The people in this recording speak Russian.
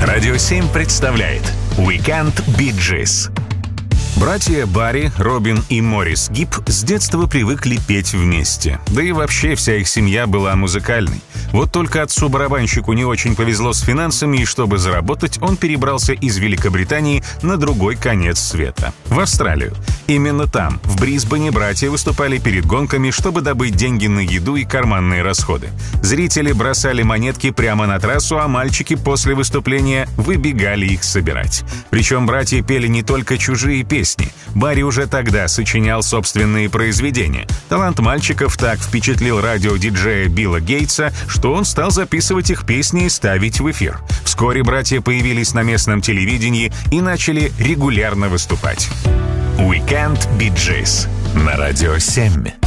Радио 7 представляет Weekend Bee Gees. Братья Барри, Робин и Моррис Гиб с детства привыкли петь вместе. Да и вообще вся их семья была музыкальной. Вот только отцу-барабанщику не очень повезло с финансами, и чтобы заработать, он перебрался из Великобритании на другой конец света — в Австралию. Именно там, в Брисбене, братья выступали перед гонками, чтобы добыть деньги на еду и карманные расходы. Зрители бросали монетки прямо на трассу, а мальчики после выступления выбегали их собирать. Причем братья пели не только чужие песни. Барри уже тогда сочинял собственные произведения. Талант мальчиков так впечатлил радиодиджея Билла Гейтса, что он стал записывать их песни и ставить в эфир. Вскоре братья появились на местном телевидении и начали регулярно выступать. Weekend Bee Gees на Радио 7.